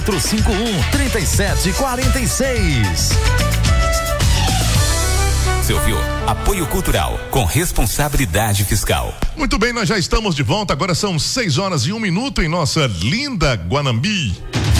451-3746. Você ouviu? Apoio Cultural com responsabilidade fiscal. Muito bem, nós já estamos de volta. Agora são 6h01 em nossa linda Guanambi.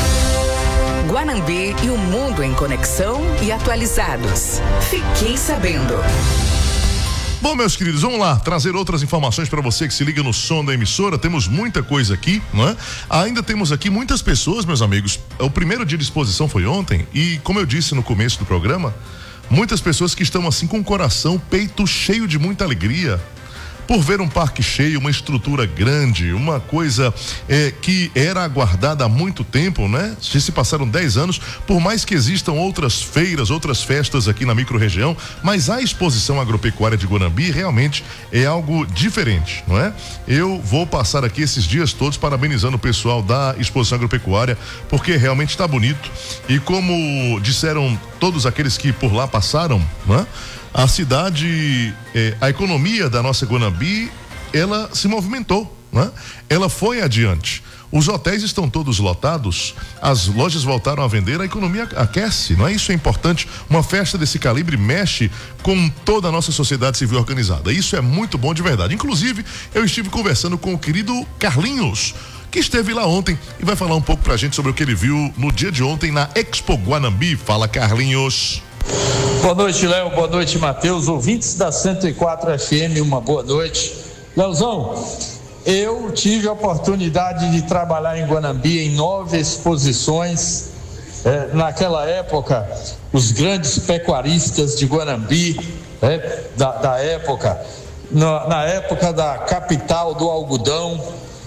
Guanambi e o mundo em conexão e atualizados. Fiquei sabendo. Bom, meus queridos, vamos lá trazer outras informações para você que se liga no som da emissora. Temos muita coisa aqui, não é? Ainda temos aqui muitas pessoas, meus amigos. O primeiro dia de exposição foi ontem e, como eu disse no começo do programa, muitas pessoas que estão assim com o coração, peito cheio de muita alegria por ver um parque cheio, uma estrutura grande, uma coisa que era aguardada há muito tempo, né? Já se passaram 10 anos, por mais que existam outras feiras, outras festas aqui na microrregião, mas a exposição agropecuária de Guanambi realmente é algo diferente, não é? Eu vou passar aqui esses dias todos parabenizando o pessoal da exposição agropecuária, porque realmente está bonito e como disseram todos aqueles que por lá passaram, não é? A cidade, a economia da nossa Guanambi, ela se movimentou, né? Ela foi adiante. Os hotéis estão todos lotados, as lojas voltaram a vender, a economia aquece, não é? Isso é importante. Uma festa desse calibre mexe com toda a nossa sociedade civil organizada. Isso é muito bom de verdade. Inclusive, eu estive conversando com o querido Carlinhos, que esteve lá ontem e vai falar um pouco pra gente sobre o que ele viu no dia de ontem na Expo Guanambi. Fala, Carlinhos. Boa noite, Léo, boa noite, Matheus, ouvintes da 104 FM, uma boa noite. Leozão, eu tive a oportunidade de trabalhar em Guanambi em 9 exposições. Naquela época, os grandes pecuaristas de Guanambi, da época, na época da capital do algodão.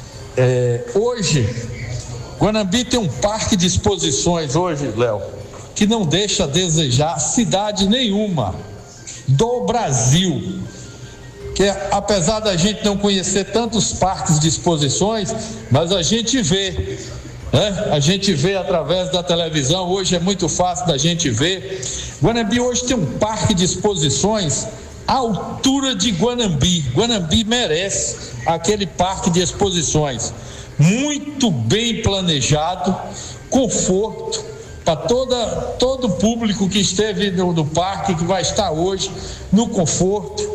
Hoje, Guanambi tem um parque de exposições hoje, Léo, que não deixa a desejar cidade nenhuma do Brasil. Que apesar da gente não conhecer tantos parques de exposições, mas a gente vê, né? A gente vê através da televisão, hoje é muito fácil da gente ver. Guanambi hoje tem um parque de exposições à altura de Guanambi. Guanambi merece aquele parque de exposições, muito bem planejado, conforto, para todo o público que esteve no parque, que vai estar hoje no conforto,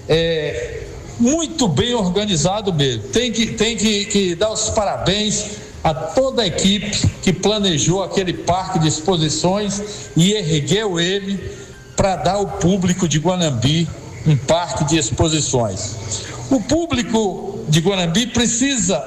muito bem organizado mesmo. Tem que dar os parabéns a toda a equipe que planejou aquele parque de exposições e ergueu ele para dar ao público de Guanambi um parque de exposições. O público de Guanambi precisa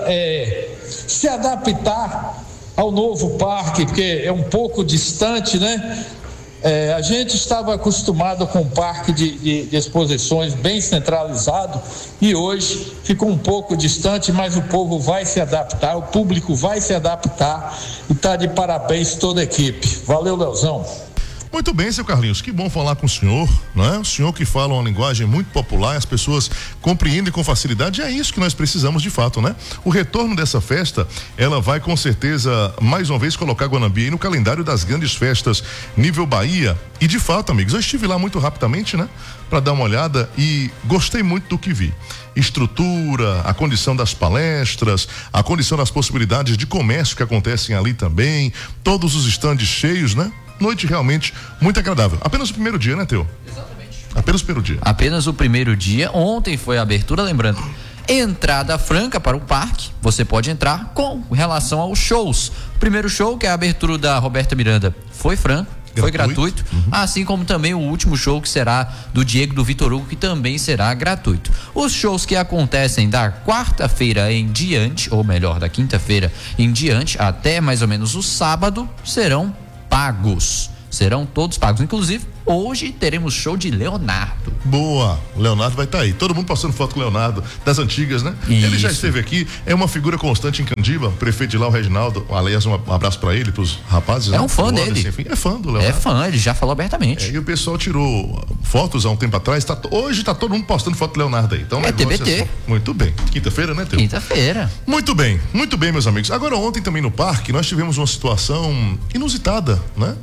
se adaptar ao novo parque, porque é um pouco distante, né? A gente estava acostumado com um parque de exposições bem centralizado e hoje ficou um pouco distante, mas o povo vai se adaptar, o público vai se adaptar e está de parabéns toda a equipe. Valeu, Leozão. Muito bem, seu Carlinhos, que bom falar com o senhor, né? O senhor que fala uma linguagem muito popular, as pessoas compreendem com facilidade, é isso que nós precisamos de fato, né? O retorno dessa festa, ela vai com certeza, mais uma vez, colocar Guanambi aí no calendário das grandes festas nível Bahia, e de fato, amigos, eu estive lá muito rapidamente, né? Para dar uma olhada e gostei muito do que vi. Estrutura, a condição das palestras, a condição das possibilidades de comércio que acontecem ali também, todos os estandes cheios, né? Noite realmente muito agradável. Apenas o primeiro dia, né, Teu? Exatamente. Apenas o primeiro dia. Apenas o primeiro dia. Ontem foi a abertura, lembrando, entrada franca para o parque. Você pode entrar com relação aos shows. O primeiro show, que é a abertura da Roberta Miranda, foi franco. Foi gratuito, assim como também o último show, que será do Diego do Vitor Hugo, que também será gratuito. Os shows que acontecem da quarta-feira em diante, ou melhor, da quinta-feira em diante, até mais ou menos o sábado, serão pagos. Serão todos pagos. Inclusive, hoje teremos show de Leonardo. Boa, Leonardo vai estar aí. Todo mundo postando foto com o Leonardo, das antigas, né? Isso. Ele já esteve aqui, é uma figura constante em Candiba, prefeito de lá, o Reginaldo. Aliás, um abraço pra ele, pros rapazes. É um fã dele. Assim, enfim, é fã do Leonardo. É fã, ele já falou abertamente. E o pessoal tirou fotos há um tempo atrás, hoje tá todo mundo postando foto do Leonardo aí. Então, é TBT. Assim. Muito bem. Quinta-feira, né, Teu? Quinta-feira. Muito bem, meus amigos. Agora, ontem também no parque, nós tivemos uma situação inusitada, né?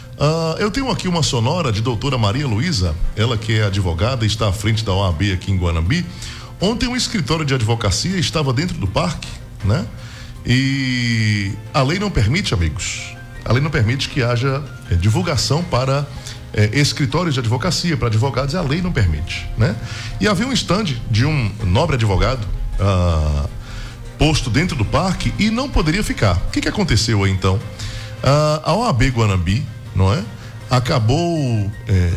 Eu tenho aqui uma sonora de doutora Maria Luísa, ela que é advogada, está à frente da OAB aqui em Guanambi. Ontem um escritório de advocacia estava dentro do parque, né? E a lei não permite, amigos, a lei não permite que haja divulgação para escritórios de advocacia, para advogados, a lei não permite, né? E havia um estande de um nobre advogado posto dentro do parque e não poderia ficar. O que aconteceu aí então? A OAB Guanambi, não é? Acabou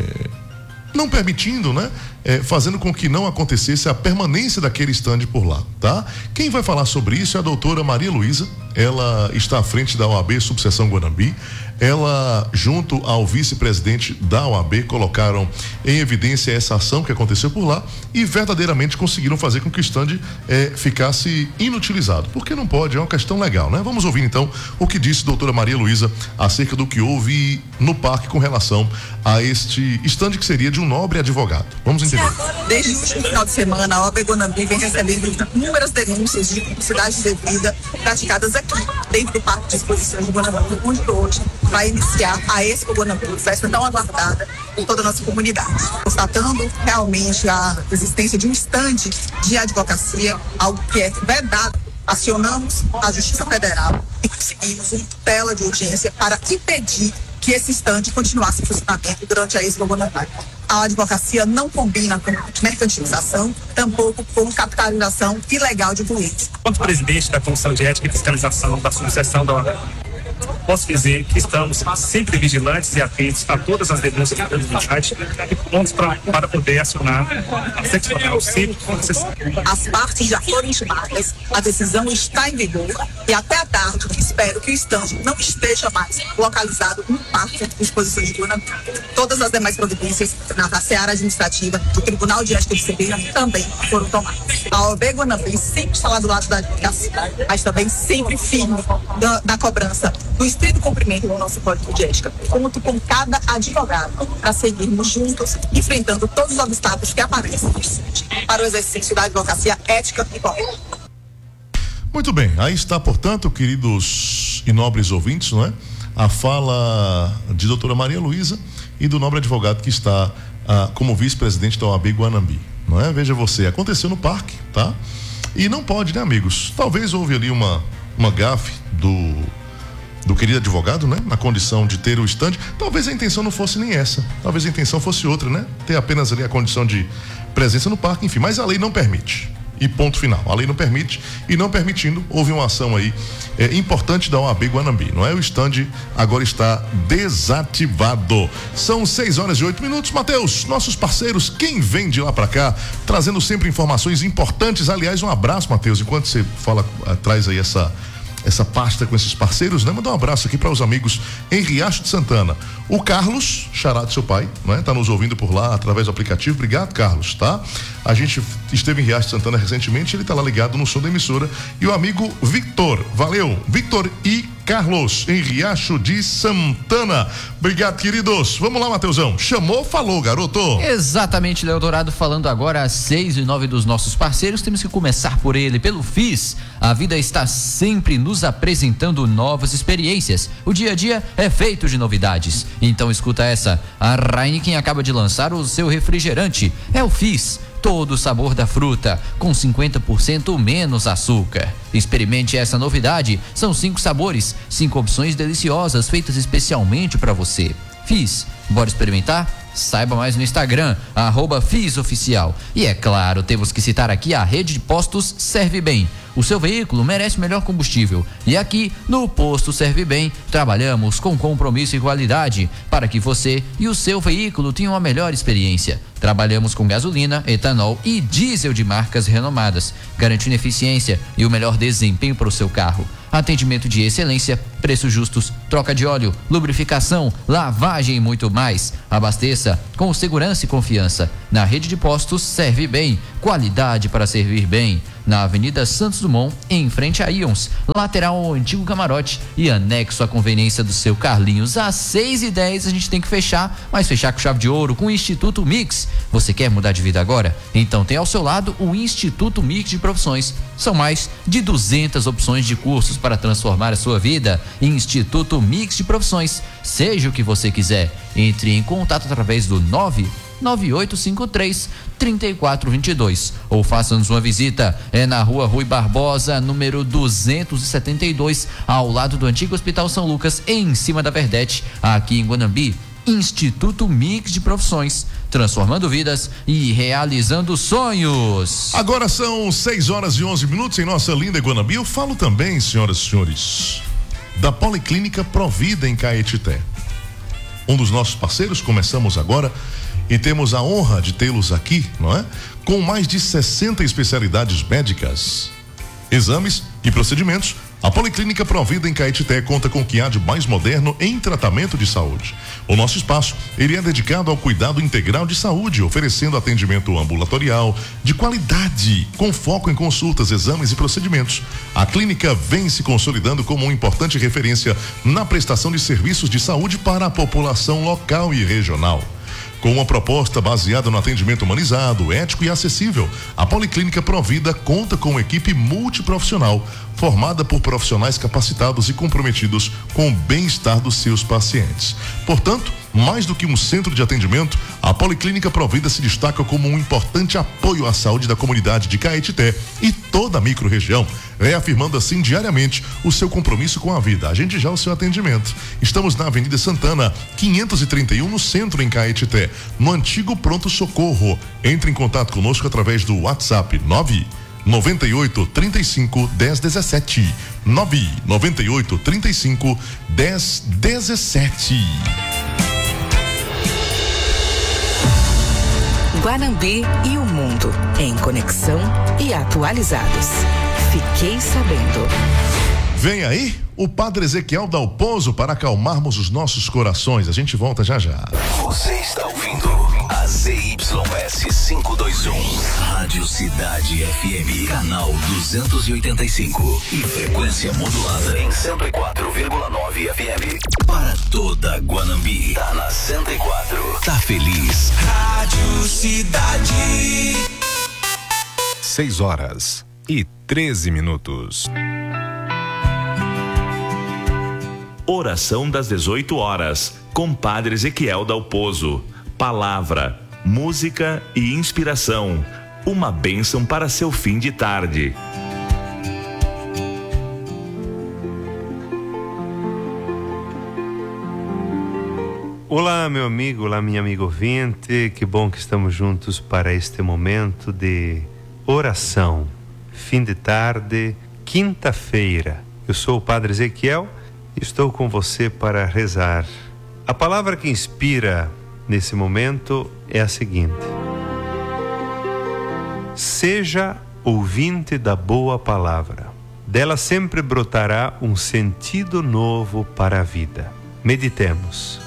não permitindo, né? Fazendo com que não acontecesse a permanência daquele estande por lá, tá? Quem vai falar sobre isso é a doutora Maria Luísa. Ela está à frente da OAB Subseção Guanambi. Ela, junto ao vice-presidente da OAB, colocaram em evidência essa ação que aconteceu por lá e verdadeiramente conseguiram fazer com que o estande ficasse inutilizado, porque não pode, é uma questão legal, né? Vamos ouvir então o que disse a doutora Maria Luísa acerca do que houve no parque com relação a este estande que seria de um nobre advogado. Vamos entender. Desde o último final de semana, a OAB Guanambi vem recebendo inúmeras denúncias de publicidade indevida praticadas aqui, dentro do Parque de Exposições de Guanambi, onde hoje vai iniciar a Expo Guanambi, festa tão aguardada por toda a nossa comunidade. Constatando realmente a existência de um estande de advocacia, algo que é vedado, acionamos a Justiça Federal e conseguimos uma tutela de urgência para impedir que esse estande continuasse em funcionamento durante a Expo Guanambi. A advocacia não combina com mercantilização, tampouco com capitalização ilegal de clientes. Enquanto presidente da Comissão de Ética e Fiscalização da Subseção da OAB, posso dizer que estamos sempre vigilantes e atentos a todas as denúncias de criminalidade e prontos para poder acionar a seccional sempre que necessário. As partes já foram intimadas, a decisão está em vigor e até à tarde espero que o estande não esteja mais localizado no Parque de Exposições de Guanambi. Todas as demais providências na seara administrativa do Tribunal de Ética e Disciplina também foram tomadas. A OAB Guanambi sempre está lá do lado da advocacia, mas também sempre firme da cobrança do estrito cumprimento do nosso Código de Ética. Conto com cada advogado para seguirmos juntos, enfrentando todos os obstáculos que aparecem para o exercício da advocacia ética e correta. Muito bem, aí está, portanto, queridos e nobres ouvintes, não é? A fala de doutora Maria Luísa e do nobre advogado que está como vice-presidente da OAB Guanambi, não é? Veja você, aconteceu no parque, tá? E não pode, né, amigos? Talvez houve ali uma gafe do querido advogado, né? Na condição de ter o estande. Talvez a intenção não fosse nem essa. Talvez a intenção fosse outra, né? Ter apenas ali a condição de presença no parque, enfim. Mas a lei não permite. E ponto final. A lei não permite, e não permitindo, houve uma ação aí importante da OAB Guanambi, não é? O estande agora está desativado. São 6h08. Mateus, nossos parceiros, quem vem de lá para cá, trazendo sempre informações importantes. Aliás, um abraço, Mateus, enquanto você fala, traz aí essa pasta com esses parceiros, né? Mandar um abraço aqui para os amigos em Riacho de Santana. O Carlos, xará do seu pai, né? Tá nos ouvindo por lá através do aplicativo. Obrigado, Carlos, tá? A gente esteve em Riacho de Santana recentemente, ele tá lá ligado no som da emissora. E o amigo Victor, valeu, Victor e Carlos, em Riacho de Santana. Obrigado, queridos. Vamos lá, Mateusão. Chamou, falou, garoto. Exatamente, Léo Dourado, falando agora às 6h09 dos nossos parceiros. Temos que começar por ele, pelo FIS. A vida está sempre nos apresentando novas experiências. O dia a dia é feito de novidades. Então escuta essa. A Heineken acaba de lançar o seu refrigerante. É o FIS. Todo o sabor da fruta, com 50% menos açúcar. Experimente essa novidade. São 5 sabores, 5 opções deliciosas feitas especialmente para você. FIS, bora experimentar? Saiba mais no Instagram, @FISOficial. E é claro, temos que citar aqui a rede de postos Serve Bem. O seu veículo merece melhor combustível. E aqui, no Posto Serve Bem, trabalhamos com compromisso e qualidade para que você e o seu veículo tenham a melhor experiência. Trabalhamos com gasolina, etanol e diesel de marcas renomadas, garantindo eficiência e o melhor desempenho para o seu carro. Atendimento de excelência, preços justos, troca de óleo, lubrificação, lavagem e muito mais. Abasteça com segurança e confiança. Na rede de postos Serve Bem, qualidade para servir bem. Na Avenida Santos Dumont, em frente a Ions, lateral ao antigo camarote e anexo à conveniência do seu Carlinhos. Às 6h10 a gente tem que fechar, mas fechar com chave de ouro com o Instituto Mix. Você quer mudar de vida agora? Então tem ao seu lado o Instituto Mix de Profissões. São mais de 200 opções de cursos para transformar a sua vida. Instituto Mix de Profissões. Seja o que você quiser. Entre em contato através do 99853-3422. Ou faça-nos uma visita, na rua Rui Barbosa, número 272, ao lado do antigo Hospital São Lucas, em cima da Verdete, aqui em Guanambi. Instituto Mix de Profissões, transformando vidas e realizando sonhos. Agora são 6h11 em nossa linda Guanambi. Eu falo também, senhoras e senhores, da Policlínica Provida em Caetité. Um dos nossos parceiros, começamos agora e temos a honra de tê-los aqui, não é? Com mais de 60 especialidades médicas, exames e procedimentos. A Policlínica Provida em Caetité conta com o que há de mais moderno em tratamento de saúde. O nosso espaço, ele é dedicado ao cuidado integral de saúde, oferecendo atendimento ambulatorial de qualidade, com foco em consultas, exames e procedimentos. A clínica vem se consolidando como uma importante referência na prestação de serviços de saúde para a população local e regional. Com uma proposta baseada no atendimento humanizado, ético e acessível, a Policlínica Provida conta com uma equipe multiprofissional, formada por profissionais capacitados e comprometidos com o bem-estar dos seus pacientes. Portanto, mais do que um centro de atendimento, a Policlínica Provida se destaca como um importante apoio à saúde da comunidade de Caetité e toda a microrregião, reafirmando assim diariamente o seu compromisso com a vida. Agende já o seu atendimento. Estamos na Avenida Santana, 531, no centro, em Caetité, no antigo Pronto Socorro. Entre em contato conosco através do WhatsApp 998 35 1017. 998 35 1017. Guanambi e o mundo em conexão e atualizados. Fiquei sabendo. Vem aí o Padre Ezequiel Dalpozo para acalmarmos os nossos corações. A gente volta já já. Você está ouvindo a ZYS 521, Rádio Cidade FM, canal 285 e frequência modulada em 104,9 FM. Para toda Guanambi, tá na 104. Tá feliz? Rádio Cidade. 6h13. Oração das 18 horas, com Padre Ezequiel Dalpozo. Palavra, música e inspiração. Uma bênção para seu fim de tarde. Olá, meu amigo, olá, minha amiga ouvinte. Que bom que estamos juntos para este momento de oração. Fim de tarde, quinta-feira. Eu sou o Padre Ezequiel e estou com você para rezar. A palavra que inspira nesse momento é a seguinte: seja ouvinte da boa palavra. Dela sempre brotará um sentido novo para a vida. Meditemos.